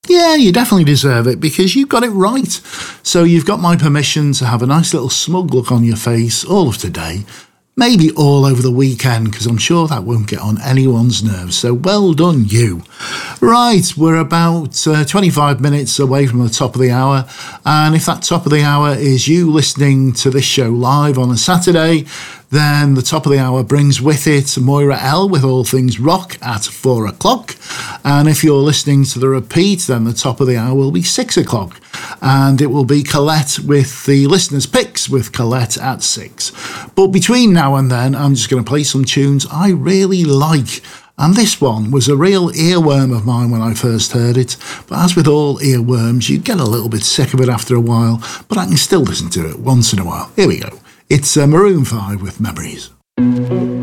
Yeah, you definitely deserve it because you got it right. So you've got my permission to have a nice little smug look on your face all of today, maybe all over the weekend, because I'm sure that won't get on anyone's nerves. So well done, you. Right, we're about 25 minutes away from the top of the hour. And if that top of the hour is you listening to this show live on a Saturday, then the top of the hour brings with it Moira L with All Things Rock at 4 o'clock. And if you're listening to the repeat, then the top of the hour will be 6 o'clock. And it will be Colette with the listeners' picks with Colette at 6. But between now and then, I'm just going to play some tunes I really like. And this one was a real earworm of mine when I first heard it. But as with all earworms, you get a little bit sick of it after a while. But I can still listen to it once in a while. Here we go. It's Maroon 5 with Memories.